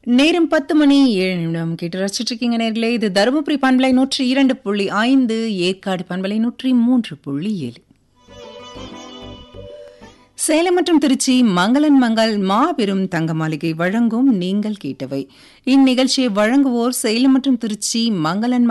நேரம் 10:07 கேட்டு ரசிச்சுட்டு இருக்கீங்க நேர்களே. இது தருமபுரி பண்பலை 102.5, ஏற்காடு பண்பலை 103.7. சேலம் மற்றும் திருச்சி மங்களன் மங்கள் மாபெரும் தங்க மாளிகை வழங்கும் நீங்கள் கேட்டவை. இந்நிகழ்ச்சியை வழங்குவோர் சேலம் மற்றும் திருச்சி மங்களன்